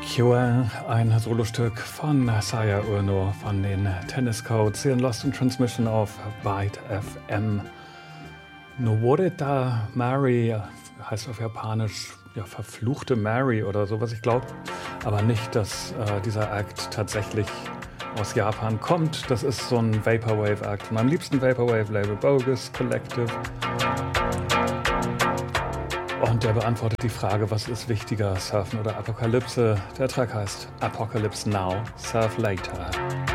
Joel, ein Solostück von Saya Urno von den Tennis Codes hier in Lost in Transmission auf Byte FM. Noworita Mary heißt auf Japanisch ja, verfluchte Mary oder sowas. Ich glaube aber nicht, dass dieser Act tatsächlich aus Japan kommt. Das ist so ein Vaporwave-Act von meinem liebsten Vaporwave-Label Bogus Collective. Und der beantwortet die Frage, was ist wichtiger, Surfen oder Apokalypse? Der Track heißt Apocalypse Now, Surf Later.